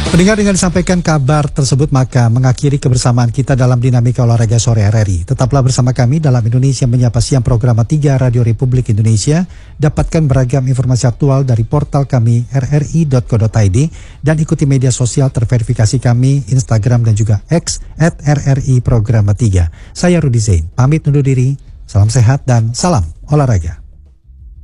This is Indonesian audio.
Pendengar, dengan disampaikan kabar tersebut maka mengakhiri kebersamaan kita dalam Dinamika Olahraga Sore RRI. Tetaplah bersama kami dalam Indonesia Menyapa Siang program 3 Radio Republik Indonesia. Dapatkan beragam informasi aktual dari portal kami rri.co.id dan ikuti media sosial terverifikasi kami Instagram dan juga X @RRI Program 3. Saya Rudi Zain, pamit undur diri. Salam sehat dan salam olahraga.